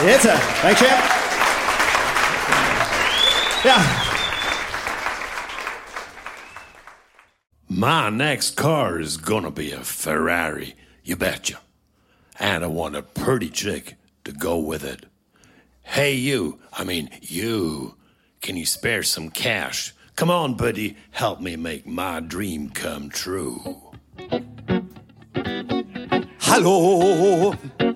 It's a thanks, champ. Yeah. My next car is gonna be a Ferrari, you betcha. And I want a pretty chick to go with it. Hey, you, can you spare some cash? Come on, buddy, help me make my dream come true. Hallo,